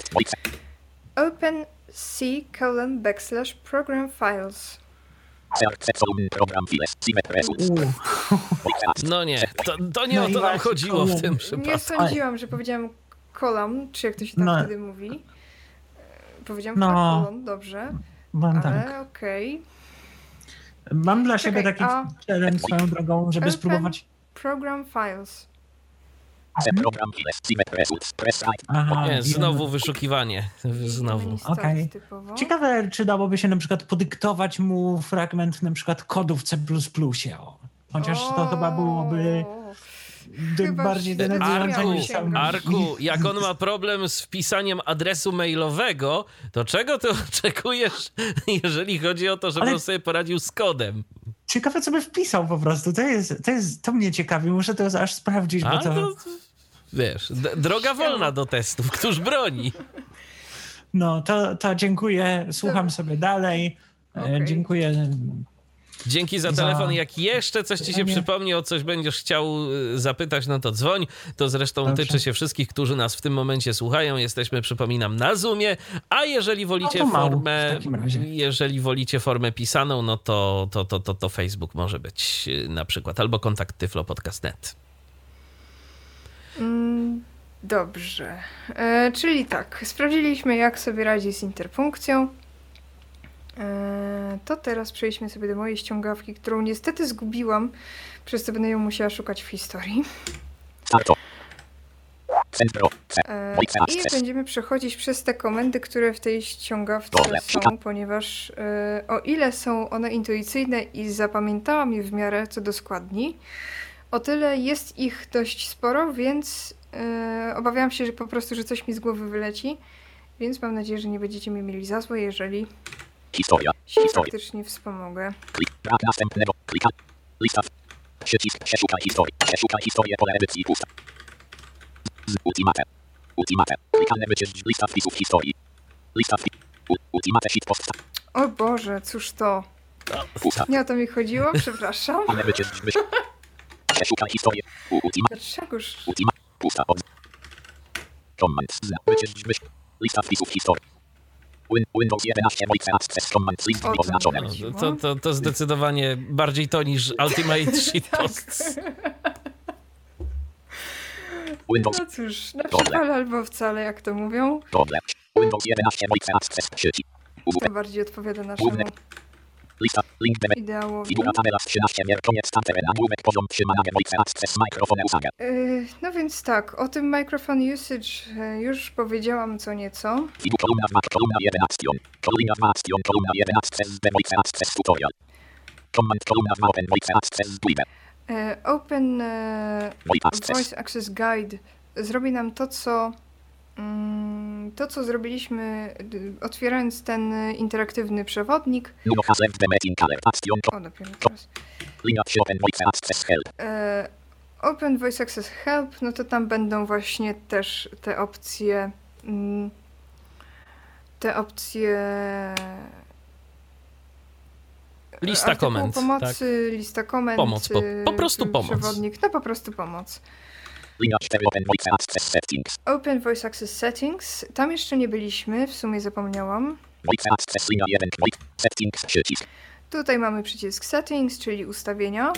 A: OpenC:/program files.
B: No nie, to nie o to nam chodziło w tym przypadku.
A: Nie sądziłam, że powiedziałam column, czy jak to się tam wtedy mówi. Powiedziałam column, dobrze, ale okej.
D: Mam dla siebie taki challenge swoją drogą, żeby spróbować.
A: Program files.
D: Aha,
B: nie, znowu wyszukiwanie. Znowu.
D: Okej. Ciekawe, czy dałoby się na przykład podyktować mu fragment na przykład kodu w C++. Chociaż to chyba byłoby bardziej denerwujące niż sam.
B: Arku, jak on ma problem z wpisaniem adresu mailowego, to czego ty oczekujesz, jeżeli chodzi o to, żeby on sobie poradził z kodem?
D: Ciekawe, co by wpisał po prostu. To mnie ciekawi. Muszę to aż sprawdzić, bo to...
B: Wiesz, droga wolna do testów. Któż broni?
D: No, to dziękuję. Słucham sobie dalej. Dziękuję.
B: Dzięki za telefon. Jak jeszcze coś ci się przypomni, o coś będziesz chciał zapytać, no to dzwoń. To zresztą tyczy się wszystkich, którzy nas w tym momencie słuchają. Jesteśmy, przypominam, na Zoomie. A jeżeli wolicie formę pisaną, no to Facebook może być na przykład, albo kontakt tyflopodcast.net.
A: Dobrze. Czyli tak, sprawdziliśmy, jak sobie radzi z interpunkcją. To teraz przejdźmy sobie do mojej ściągawki, którą niestety zgubiłam, przez co będę ją musiała szukać w historii. I będziemy przechodzić przez te komendy, które w tej ściągawce są, ponieważ o ile są one intuicyjne i zapamiętałam je w miarę co do składni, o tyle jest ich dość sporo, więc obawiam się, że po prostu, że coś mi z głowy wyleci, więc mam nadzieję, że nie będziecie mi mieli za złe, jeżeli się faktycznie wspomogę.
C: Brak następnego klika. Lista. Przycisk przeszukaj historię. Przeszukaj historię pole edycji pusta. Ultimate. Ultimate. Klikane wyczyść lista wpisów historii. Lista wpisów. Ultimate sheet post.
A: O Boże, cóż to?
C: Pusta.
A: Nie o to mi chodziło, przepraszam.
C: Klikane wyczyść przeszukaj historię. Ultimate.
A: Dlaczegoż?
C: Ultimate. Pusta. Command. Wyczyść lista wpisów historii. Windows 11 Voice Access Command list oznaczone.
B: To zdecydowanie bardziej to niż Ultimate Shitposts.
A: No cóż, na przykład albo wcale, jak to mówią.
C: Windows 11 Voice Access sieci.
A: To bardziej odpowiada naszemu
C: lista, link
A: ideałowi.
C: Figura tabela 13, koniec tamteren, nagłówek, poziom trzymania Voice Access, mikrofon usaga.
A: No więc tak, o tym microphone usage już powiedziałam co nieco.
C: Kolumna 2, kolumna 1 action, kolumna 2 action, kolumna 1 access, Voice Access tutorial. Command, kolumna 2 open Voice Access guide.
A: Open Voice Access Guide zrobi nam to, co zrobiliśmy, otwierając ten interaktywny przewodnik. O, dopiero teraz. Open Voice Access Help, no to tam będą właśnie też te opcje
B: lista komend,
A: pomocy, tak. Lista komend,
B: pomoc, po prostu pomoc.
A: Przewodnik, no po prostu pomoc. Open Voice Access Settings. Tam jeszcze nie byliśmy, w sumie zapomniałam. Tutaj mamy przycisk Settings, czyli ustawienia.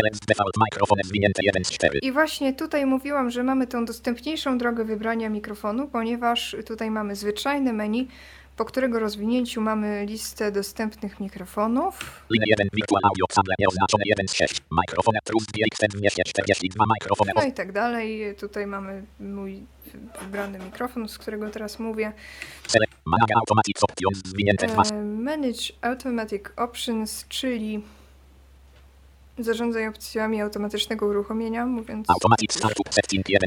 A: I właśnie tutaj mówiłam, że mamy tą dostępniejszą drogę wybrania mikrofonu, ponieważ tutaj mamy zwyczajne menu, po którego rozwinięciu mamy listę dostępnych mikrofonów. No i tak dalej. Tutaj mamy mój wybrany mikrofon, z którego teraz mówię. Manage Automatic Options, czyli zarządzaj opcjami automatycznego uruchomienia, mówiąc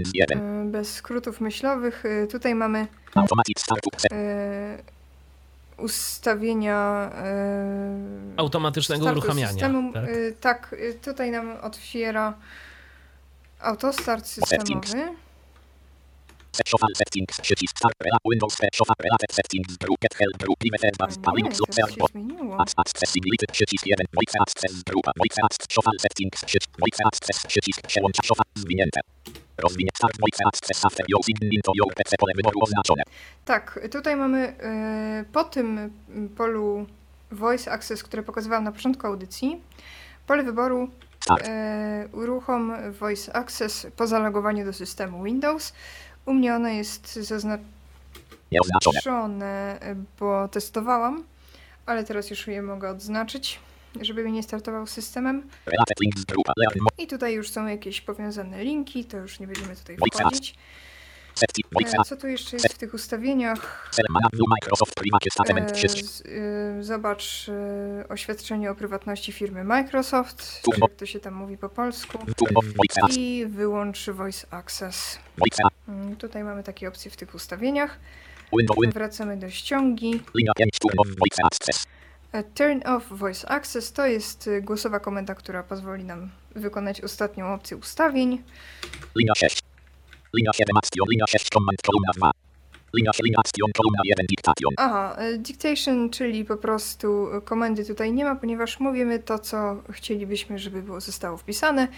A: bez skrótów myślowych. Tutaj mamy ustawienia
B: automatycznego
A: startu
B: uruchamiania.
A: systemu.
B: Tak?
A: Tak, tutaj nam otwiera autostart systemowy.
C: Shuffle settings, przycisk start, Windows shuffle related settings, group get help, group private advanced,
A: Nie,
C: Linux
A: to
C: search
A: się
C: bar,
A: zmieniło.
C: accessibility, przycisk 1, voice access, grupa, voice access, shuffle settings, voice access, przycisk przełącza shuffle, zwinięte. Rozwinie start voice access after using into your PC, pole wyboru oznaczone.
A: Tak, tutaj mamy po tym polu Voice Access, które pokazywałam na początku audycji, pole wyboru uruchom Voice Access po zalogowaniu do systemu Windows. U mnie ono jest
C: Nieoznaczone.
A: zaznaczone, bo testowałam, ale teraz już je mogę odznaczyć, żeby mi nie startował systemem.
C: Related links, grupa, learn more,
A: I tutaj już są jakieś powiązane linki, to już nie będziemy tutaj
C: Voice
A: wchodzić.
C: setting, voice
A: Co tu jeszcze jest w tych ustawieniach?
C: Microsoft Privacy Statement, przycisk,
A: Zobacz oświadczenie o prywatności firmy Microsoft, czy jak to się tam mówi po polsku.
C: turbo, voice access,
A: I wyłącz Voice Access.
C: voice access,
A: Tutaj mamy takie opcje w tych ustawieniach.
C: window,
A: Wracamy do ściągi.
C: linia 5, turbo, voice access,
A: Turn off Voice Access to jest głosowa komenda, która pozwoli nam wykonać ostatnią opcję ustawień.
C: linia 6, linia 7, action, linia 6, command, kolumna 2, linia action, kolumna 1, dictation,
A: Aha, dictation, czyli po prostu komendy tutaj nie ma, ponieważ mówimy to, co chcielibyśmy, żeby zostało wpisane.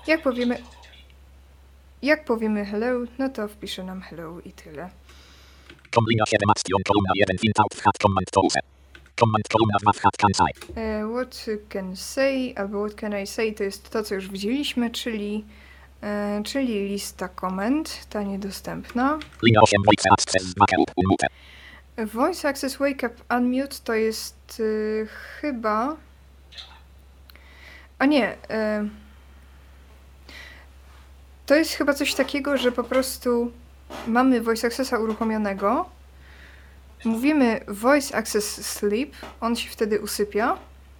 A: Jak powiemy hello, no to wpisze nam hello i tyle.
C: linia 7, action, kolumna 1, print out, hat, command, to use, command, kolumna 2, hat, can say,
A: What can say albo what can I say to jest to, co już widzieliśmy, czyli lista komend, ta niedostępna.
C: linia 8, voice access, wake up, unmute,
A: Voice Access Wake Up Unmute to jest chyba... A nie. To jest chyba coś takiego, że po prostu mamy Voice Accessa uruchomionego, mówimy Voice Access Sleep, on się wtedy usypia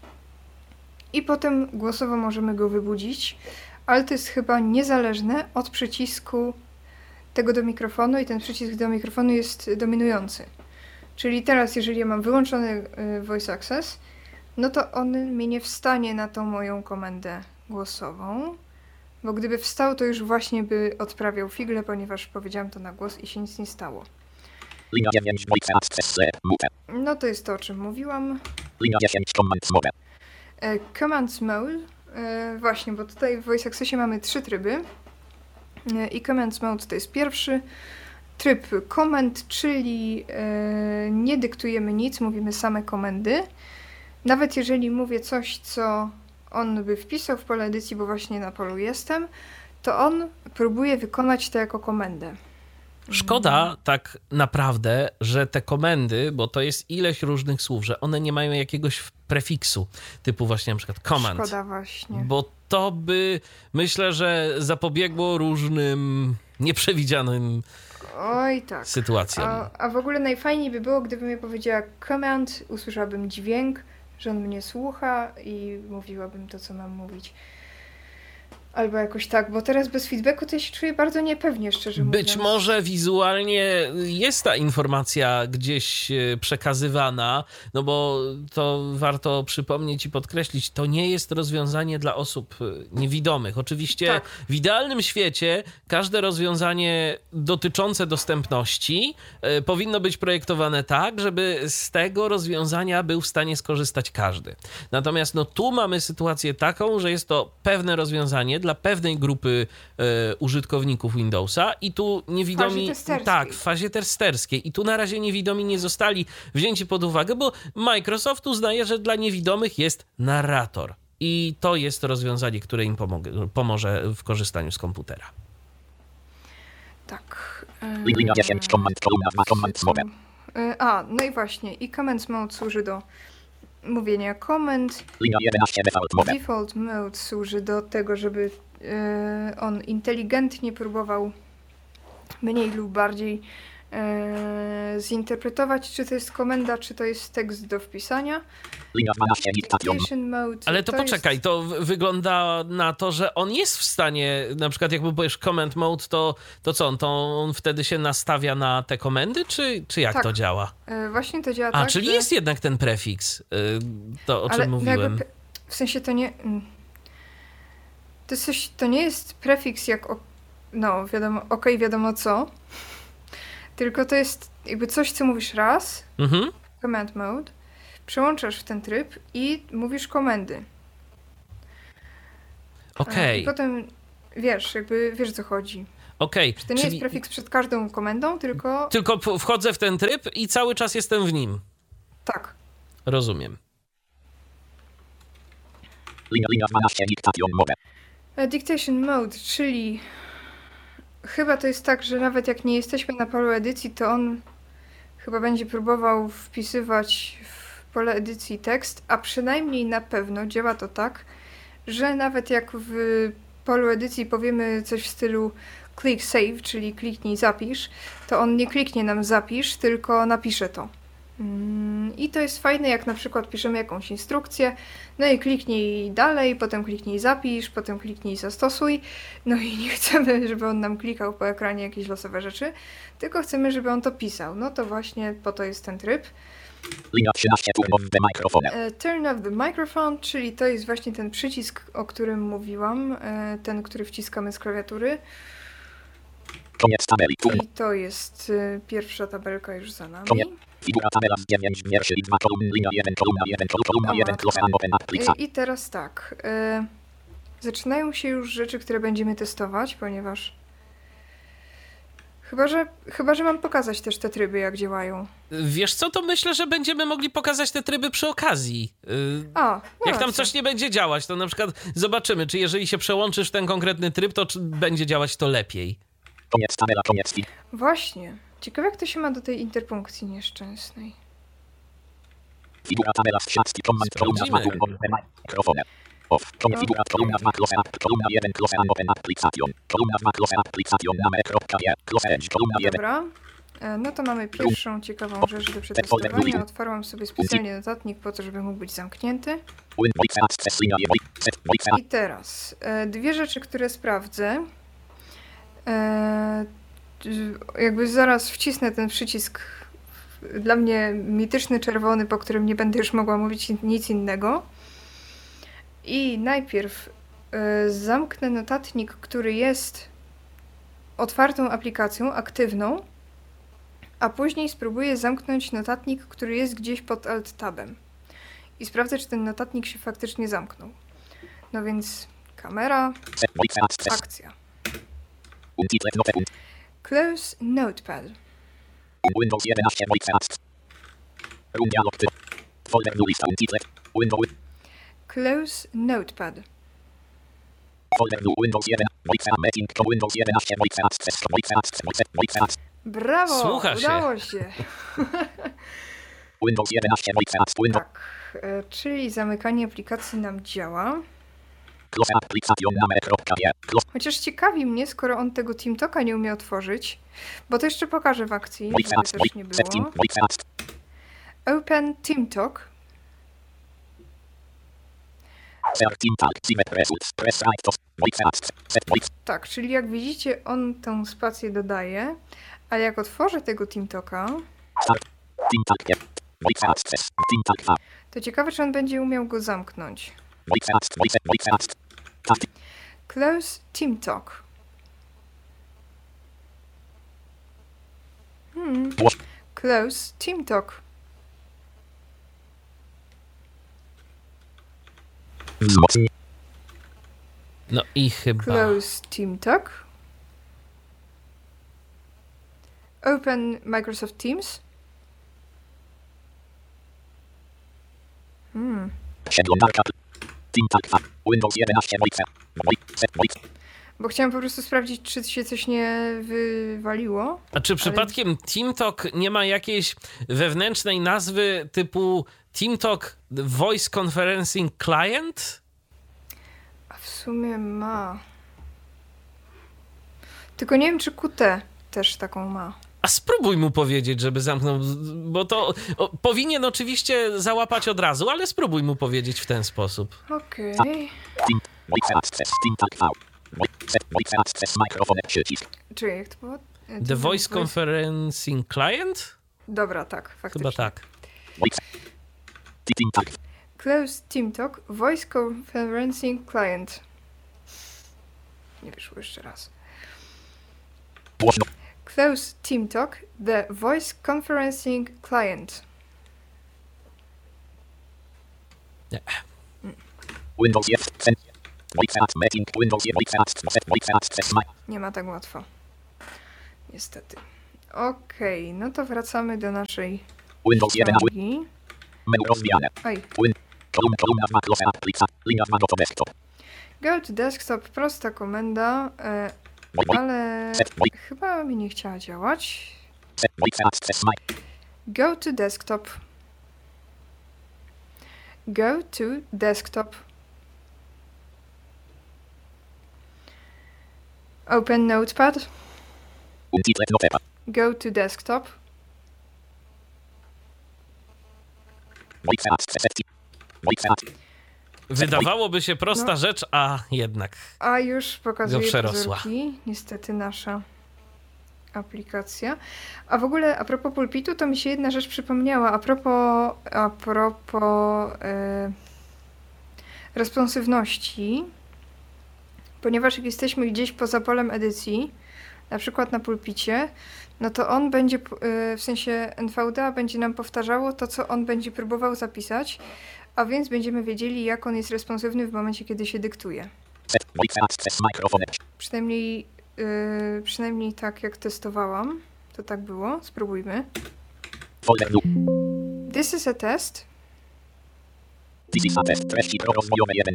A: i potem głosowo możemy go wybudzić, ale to jest chyba niezależne od przycisku tego do mikrofonu i ten przycisk do mikrofonu jest dominujący. Czyli teraz, jeżeli ja mam wyłączony Voice Access, no to on mnie nie wstanie na tą moją komendę głosową, bo gdyby wstał, to już właśnie by odprawiał figle, ponieważ powiedziałam to na głos i się nic nie stało.
C: linia 9, voice access, mute,
A: No to jest to, o czym mówiłam.
C: linia 10, command, mode,
A: Commands Mode, właśnie, bo tutaj w Voice Accessie mamy 3 tryby i Commands Mode to jest pierwszy. Tryb komend, czyli nie dyktujemy nic, mówimy same komendy. Nawet jeżeli mówię coś, co on by wpisał w pole edycji, bo właśnie na polu jestem, to on próbuje wykonać to jako komendę.
B: Szkoda tak naprawdę, że te komendy, bo to jest ileś różnych słów, że one nie mają jakiegoś prefiksu, typu właśnie na przykład command.
A: Szkoda właśnie.
B: Bo to by, myślę, że zapobiegło różnym nieprzewidzianym
A: Oj tak.
B: sytuacjom.
A: A w ogóle najfajniej by było, gdybym ja powiedziała command, usłyszałabym dźwięk, że on mnie słucha i mówiłabym to, co mam mówić. Albo jakoś tak, bo teraz bez feedbacku to ja się czuję bardzo niepewnie, szczerze mówiąc.
B: Być może wizualnie jest ta informacja gdzieś przekazywana, no bo to warto przypomnieć i podkreślić, to nie jest rozwiązanie dla osób niewidomych. Oczywiście
A: Tak.
B: w idealnym świecie każde rozwiązanie dotyczące dostępności powinno być projektowane tak, żeby z tego rozwiązania był w stanie skorzystać każdy. Natomiast no, tu mamy sytuację taką, że jest to pewne rozwiązanie dla pewnej grupy użytkowników Windowsa i tu niewidomi...
A: W fazie testerskiej.
B: Tak, w fazie testerskiej. I tu na razie niewidomi nie zostali wzięci pod uwagę, bo Microsoft uznaje, że dla niewidomych jest narrator. I to jest rozwiązanie, które im pomoże w korzystaniu z komputera.
A: Tak.
C: linia 10, command, kolumna 2, command, mode,
A: No i właśnie. I Commands Mode służy do mówienia komend.
C: linia 11, default mode,
A: Default Mode służy do tego, żeby on inteligentnie próbował mniej lub bardziej zinterpretować, czy to jest komenda, czy to jest tekst do wpisania.
C: Linia 12, dictation.
A: Dictation mode.
B: Ale to poczekaj,
A: jest...
B: to wygląda na to, że on jest w stanie, na przykład jak mu powiesz command mode, to co, on wtedy się nastawia na te komendy, czy jak
A: Tak.
B: to działa?
A: Właśnie to działa
B: A,
A: tak,
B: czyli
A: że...
B: jest jednak ten prefiks, to o czym
A: Ale
B: mówiłem.
A: jakby, w sensie to nie... To nie jest prefiks jak... No, wiadomo, wiadomo co. Tylko to jest jakby coś, co mówisz raz,
B: Mhm.
A: command mode, przełączasz w ten tryb i mówisz komendy.
B: Okej,
A: I potem wiesz o co chodzi.
B: okej.
A: To nie jest prefiks przed każdą komendą, tylko
B: Tylko wchodzę w ten tryb i cały czas jestem w nim.
A: tak.
B: Rozumiem.
C: Linia 12, dictation mode.
A: Dictation mode, czyli chyba to jest tak, że nawet jak nie jesteśmy na polu edycji, to on chyba będzie próbował wpisywać w pole edycji tekst, a przynajmniej na pewno działa to tak, że nawet jak w polu edycji powiemy coś w stylu click save, czyli kliknij zapisz, to on nie kliknie nam zapisz, tylko napisze to. I to jest fajne, jak na przykład piszemy jakąś instrukcję, no i kliknij dalej, potem kliknij zapisz, potem kliknij zastosuj, no i nie chcemy, żeby on nam klikał po ekranie jakieś losowe rzeczy, tylko chcemy, żeby on to pisał. No to właśnie po to jest ten tryb.
C: Linia 13, turn off the microphone.
A: Turn off the microphone, czyli to jest właśnie ten przycisk, o którym mówiłam, ten, który wciskamy z klawiatury.
C: Koniec tabeli. Turn.
A: I to jest pierwsza tabelka już za nami.
C: Koniec. Figura tabela z 9 wierszy i 2 kolumn. Linia 1, kolumna 1, kolumna 1, close and open applica.
A: I teraz tak. Zaczynają się już rzeczy, które będziemy testować, ponieważ chyba, że mam pokazać też te tryby, jak działają.
B: Wiesz co, to myślę, że będziemy mogli pokazać te tryby przy okazji.
A: No
B: Jak tam
A: racja.
B: coś nie będzie działać, to na przykład zobaczymy, czy jeżeli się przełączysz w ten konkretny tryb, to czy będzie działać to lepiej.
C: Koniec tabela, koniec feed.
A: Właśnie. Ciekawe, jak to się ma do tej interpunkcji nieszczęsnej.
C: Figura tabela z siatki. Command, kolumna 2, turn off the microphone. Off. Koniec figura, kolumna 2, close up, kolumna 1, close and open application. Kolumna 2, close application, name.je, close edge, kolumna 1.
A: Dobra. No to mamy pierwszą ciekawą rzecz do przetestowania. Otwarłam sobie specjalnie notatnik po to, żeby mógł być zamknięty.
C: Windows access, linia 1, set,
A: I teraz dwie rzeczy, które sprawdzę. Jakby zaraz wcisnę ten przycisk dla mnie mityczny czerwony, po którym nie będę już mogła mówić nic innego. I najpierw zamknę notatnik, który jest otwartą aplikacją, aktywną, a później spróbuję zamknąć notatnik, który jest gdzieś pod Alt-Tabem. I sprawdzę, czy ten notatnik się faktycznie zamknął. No więc kamera, akcja. Close Notepad.
C: Windows 11, voice ask. Room dialog, folder lista, untitled, Windows,
A: Close Notepad.
C: folder Windows 11, voice meeting, to Windows 11, voice access, voice access.
A: Brawo!
B: Słucha się.
A: Udało się.
C: Windows 11, voice access, Windows,
A: Tak, czyli zamykanie aplikacji nam działa.
C: close application, name.je, close,
A: Chociaż ciekawi mnie, skoro on tego TeamTalka nie umie otworzyć, bo to jeszcze pokażę w akcji,
C: voice
A: żeby
C: access,
A: też nie
C: set team,
A: było.
C: voice access,
A: Open TeamTalk.
C: share team tag, select results, press right to, voice access, set voice,
A: Tak, czyli jak widzicie, on tą spację dodaje, a jak otworzę tego TeamTalka,
C: start, team tag, voice access, team tag, tab,
A: to ciekawe, czy on będzie umiał go zamknąć.
C: voice access, voice access, tab,
A: Close TeamTalk. Close TeamTalk.
C: wzmocnij,
B: No i chyba...
A: Close TeamTalk. Open Microsoft Teams.
C: przeglądarka, team tag, tab, Windows 11, voice, set voice,
A: Bo chciałam po prostu sprawdzić, czy się coś nie wywaliło.
B: A czy przypadkiem TeamTalk nie ma jakiejś wewnętrznej nazwy typu TeamTalk Voice Conferencing Client?
A: A w sumie ma. Tylko nie wiem, czy QT też taką ma.
B: A spróbuj mu powiedzieć, żeby zamknął, bo to powinien oczywiście załapać od razu, ale spróbuj mu powiedzieć w ten sposób.
A: Okej.
C: Voice access. Syntax V. Voice access. Mikrofon. Przycisk.
A: Czyli jak to było?
B: The Voice Conferencing Client?
A: Dobra, tak, faktycznie.
B: Chyba tak.
C: Voice. Syntax.
A: Close TeamTalk Voice Conferencing Client. Nie wyszło jeszcze raz.
C: Głośno.
A: Close TeamTalk The Voice Conferencing Client.
B: Nie.
C: Windows jest. Voice access. Meeting. Windows jest. Voice access. Voice access.
A: Nie ma tak łatwo. Niestety. Okej, no to wracamy do naszej
C: Windows 11.
A: ściągi.
C: Menu rozwijane.
A: Oj.
C: Kolumna 2. Close aplicacja. Linia 2. Goto desktop.
A: Go to desktop, prosta komenda, ale chyba mi nie chciała działać.
C: Voice access.
A: Go to desktop. Go to desktop. Open Notepad.
C: Untitled notepad.
A: Go to desktop.
C: Voice access. Voice access.
B: Wydawałoby się prosta
A: No.
B: rzecz, a jednak.
A: A już pokazuje
B: przerosła.
A: pazurki. Niestety nasza aplikacja. A w ogóle a propos pulpitu, to mi się jedna rzecz przypomniała. A propos responsywności. Ponieważ jak jesteśmy gdzieś poza polem edycji, na przykład na pulpicie, no to on będzie, w sensie NVDA będzie nam powtarzało to, co on będzie próbował zapisać, a więc będziemy wiedzieli, jak on jest responsywny w momencie, kiedy się dyktuje.
C: Voice access. Mikrofon.
A: Przynajmniej tak, jak testowałam, to tak było. Spróbujmy.
C: Folder new.
A: This is a test.
C: This is a test. Treści prorozwojowe 1.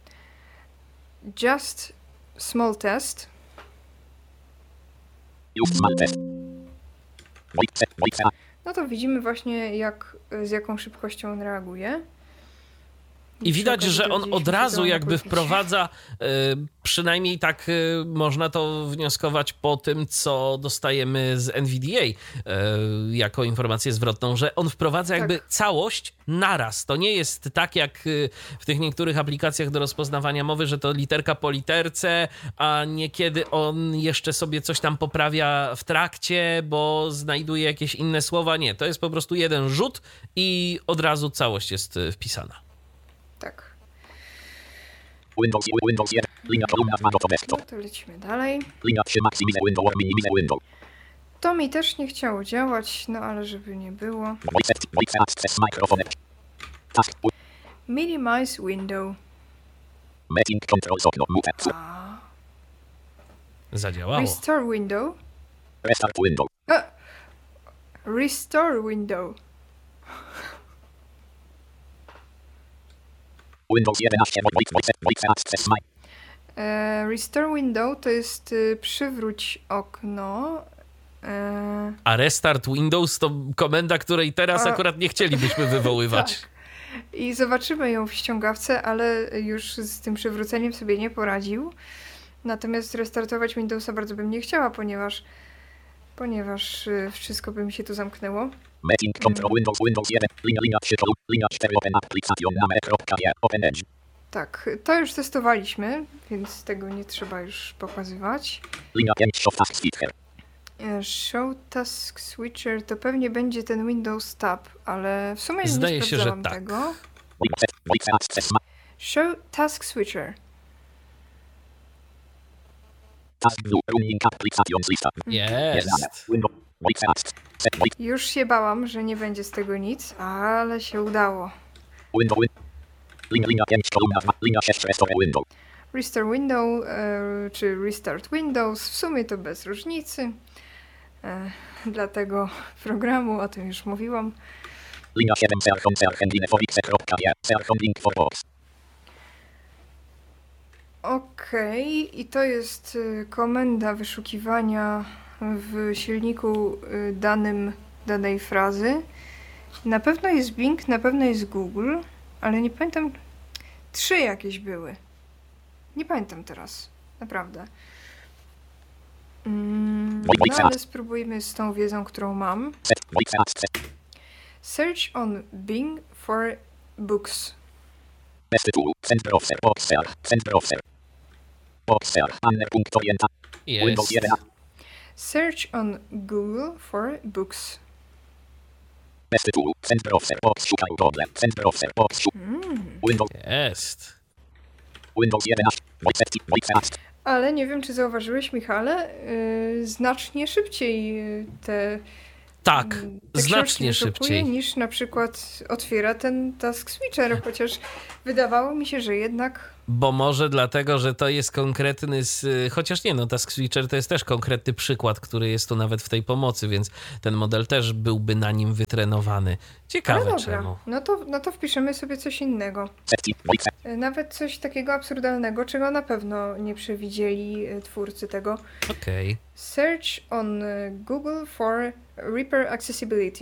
A: Just small test.
C: Just small test. Voice.
A: No to widzimy właśnie, z jaką szybkością on reaguje.
B: I widać,
A: przy okazji
B: że on
A: dowiedzieliśmy
B: od
A: się
B: razu
A: tego na
B: jakby
A: pulpicie.
B: wprowadza, przynajmniej tak można to wnioskować po tym, co dostajemy z NVDA jako informację zwrotną, że on wprowadza jakby całość naraz. To nie jest tak jak w tych niektórych aplikacjach do rozpoznawania mowy, że to literka po literce, a niekiedy on jeszcze sobie coś tam poprawia w trakcie, bo znajduje jakieś inne słowa. Nie, to jest po prostu jeden rzut i od razu całość jest wpisana.
A: Tak.
C: Windows 1. Linia kolumna 2. Goto
A: No
C: desktop.
A: to lecimy dalej.
C: Linia 3. Maximize window or minimize window.
A: To mi też nie chciało działać, no ale żeby nie było.
C: Voice access. Mikrofon. Task.
A: Minimize window.
C: Meeting controls okno. Mute.
A: A.
B: Zadziałało.
A: Restore window.
C: Restart window.
A: Restore window.
C: Windows 11. Voice access.
A: Restore window to jest przywróć okno.
B: A restart Windows to komenda, której teraz akurat nie chcielibyśmy wywoływać.
A: Tak. I zobaczymy ją w ściągawce, ale już z tym przywróceniem sobie nie poradził. Natomiast restartować Windowsa bardzo bym nie chciała, ponieważ wszystko by mi się tu zamknęło.
C: Meeting control Windows 1. Linia 3. Linia 4. Open application name. Open edge.
A: Tak, to już testowaliśmy, więc tego nie trzeba już pokazywać.
C: Linia 5. Show task switcher.
A: Show Task Switcher to pewnie będzie ten Windows Tab, ale w sumie
B: Zdaje
A: nie
B: się, że
A: sprawdzałam
B: tak.
A: tego.
C: Voice access.
A: Show Task Switcher.
C: Task view. Running applications lista.
B: Jest.
C: Windows. Voice access. Set voice.
A: Już się bałam, że nie będzie z tego nic, ale się udało.
C: Window. Linia 5. Kolumna 2. Linia 6. Restore window.
A: Restore Window czy Restart Windows, w sumie to bez różnicy. Dla tego programu, o tym już mówiłam.
C: Linia 7. Serhandling for box.
A: Okej, i to jest komenda wyszukiwania w silniku danej frazy. Na pewno jest Bing, na pewno jest Google, ale nie pamiętam. 3 jakieś były. Nie pamiętam teraz, naprawdę. No ale spróbujmy z tą wiedzą, którą mam. Search on Bing for books.
C: Best tool. Center officer. Boxer. Center officer. Boxer. Anner.orienta. Windows
B: Jest.
C: 11.
A: Search on Google for books.
C: Best tool. Center officer. Box szukaj Google. Center officer. Box szukaj. Windows.
B: Jest.
C: Windows 11. Wojcech.
A: Ale nie wiem, czy zauważyłeś, Michale, znacznie szybciej te
B: Tak,
A: te
B: znacznie
A: książki wyszukuje,
B: szybciej.
A: niż na przykład otwiera ten task switcher, chociaż wydawało mi się, że jednak
B: Bo może dlatego, że to jest konkretny, chociaż nie, no Task Switcher to jest też konkretny przykład, który jest tu nawet w tej pomocy, więc ten model też byłby na nim wytrenowany. Ciekawe
A: ale dobra,
B: czemu.
A: no to wpiszemy sobie coś innego. Nawet coś takiego absurdalnego, czego na pewno nie przewidzieli twórcy tego.
B: Okej.
A: Search on Google for Reaper Accessibility.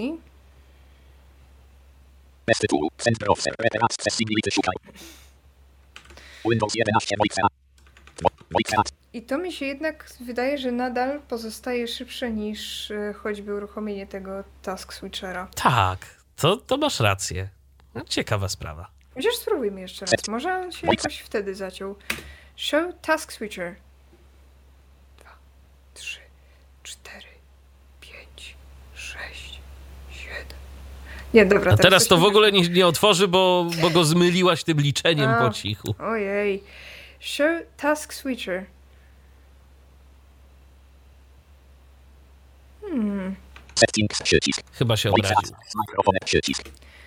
C: Best tool. Center officer. Reaper accessibility szukaj. Windows 11. Wojcech.
A: I to mi się jednak wydaje, że nadal pozostaje szybsze niż choćby uruchomienie tego task switchera.
B: Tak, to masz rację. No, ciekawa sprawa.
A: Chociaż spróbujmy jeszcze raz. Może on się jakoś wtedy zaciął. Show task switcher. 2, 3, 4, 5, 6, 7. Nie, dobra.
B: A teraz
A: coś
B: to w
A: mi-
B: ogóle nie otworzy, bo go zmyliłaś tym liczeniem
A: A.
B: po cichu.
A: Ojej. Show task switcher.
C: Settings. Przycisk.
B: Chyba się
C: Wojcech.
B: obraził.
C: Mikrofon. Przycisk.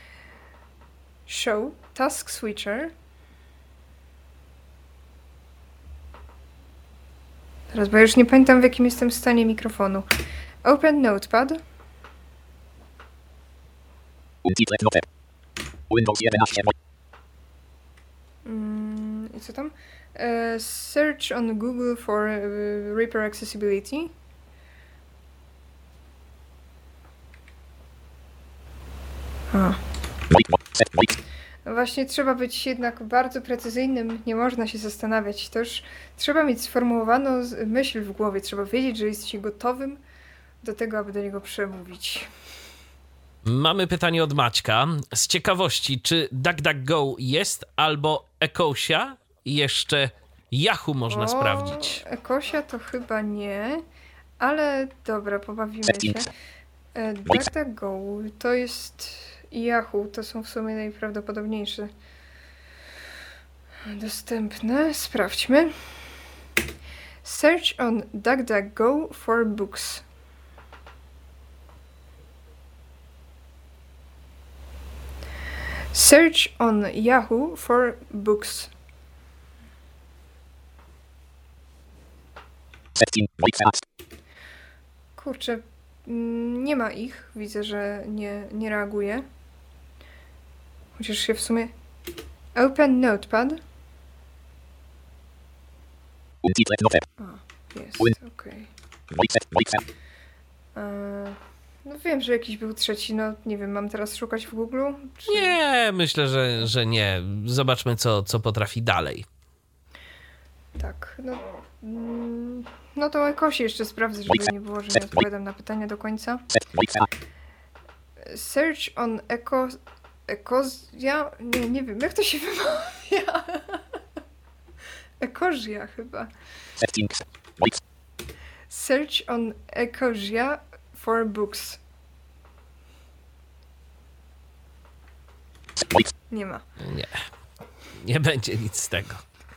A: Show task switcher. Teraz, bo ja już nie pamiętam, w jakim jestem stanie mikrofonu. Open Notepad.
C: Untitled note. Windows 11.
A: I co tam? Search on Google for Reaper Accessibility. No właśnie, trzeba być jednak bardzo precyzyjnym, nie można się zastanawiać. To już trzeba mieć sformułowaną myśl w głowie, trzeba wiedzieć, że jest się gotowym do tego, aby do niego przemówić.
B: Mamy pytanie od Maćka. Z ciekawości, czy DuckDuckGo jest albo Ecosia? I jeszcze Yahoo można sprawdzić.
A: Ekosia to chyba nie, ale dobra, pobawimy się. DuckDuckGo to jest Yahoo, to są w sumie najprawdopodobniejsze dostępne. Sprawdźmy. Search on DuckDuckGo for books. Search on Yahoo for books.
C: Setting. Wojcech.
A: Kurczę, nie ma ich. Widzę, że nie reaguje. Chociaż się w sumie... Open Notepad.
C: Untitled note.
A: Jest, okej.
C: Wojcech.
A: No wiem, że jakiś był trzeci, no nie wiem, mam teraz szukać w Google? Czy...
B: Nie, myślę, że nie. Zobaczmy, co potrafi dalej.
A: Tak, no... No to o Ekosie jeszcze sprawdzę, żeby nie było, że nie odpowiadam na pytania do końca. Search on Ecosia? Nie wiem, jak to się wymawia? Ecosia chyba.
C: Settings.
A: Search on Ecosia for books. Nie ma.
B: Nie będzie nic z tego.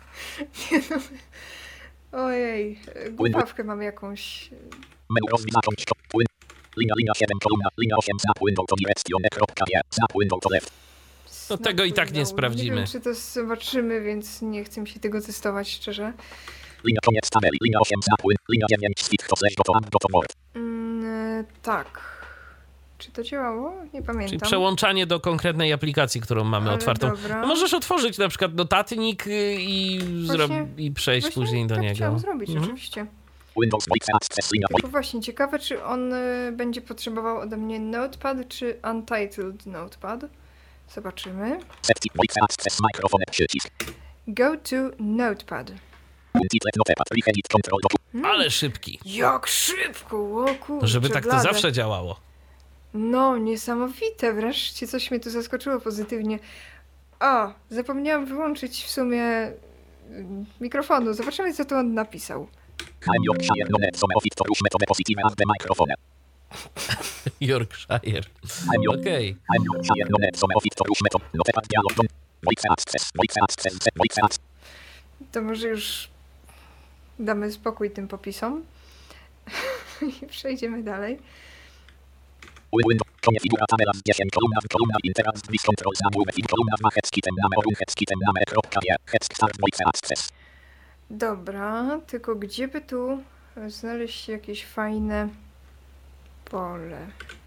A: Ojej, głupawkę mam jakąś.
C: Menu rozwinąć. Linia 7, kolumna, linia 8, znap window to direction, znap window to left.
B: No tego i tak nie sprawdzimy.
A: Nie wiem, czy to zobaczymy, więc nie chcę mi się tego testować, szczerze.
C: Linia koniec tabeli, linia 8, znap linia 9, switch to slash to word.
A: Tak. Czy to działało? Nie pamiętam.
B: Czyli przełączanie do konkretnej aplikacji, którą mamy
A: Ale
B: otwartą.
A: dobra.
B: No możesz otworzyć na przykład notatnik i przejść
A: Właśnie
B: później do
A: tak
B: niego.
A: chciałam zrobić, oczywiście.
C: Windows access linia.
A: Tylko właśnie, ciekawe, czy on będzie potrzebował ode mnie Notepad, czy Untitled Notepad. Zobaczymy.
C: Setting access mikrofon przycisk.
A: Go to Notepad.
C: Untitled Notepad, Reheaded Control Docu.
B: Ale szybki.
A: Jak szybko, o kurczę,
B: Żeby tak to
A: blade.
B: zawsze działało.
A: No, niesamowite, wreszcie coś mnie tu zaskoczyło pozytywnie. A, zapomniałam wyłączyć w sumie mikrofonu. Zobaczymy, co tu on napisał.
C: I'm Yorkshire, non è some office to rush metodę positive as the microphone.
B: Yorkshire. Okej.
C: I'm Yorkshire, non è some office to rush metodę. Notepad dialog. Voice access, voice access, voice access.
A: To może już damy spokój tym popisom i przejdziemy dalej.
C: Window, konfigura tabela z 10 kolumna interact with control name kolumna 2 headskitem name orun headskitem name kropka headsk start voice access.
A: Dobra, tylko gdzie by tu znaleźć jakieś fajne pole?